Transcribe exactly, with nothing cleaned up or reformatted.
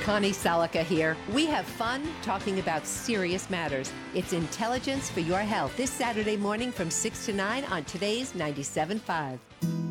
Connie Salika here. We have fun talking about serious matters. It's Intelligence for Your Health this Saturday morning from six to nine on today's ninety-seven point five.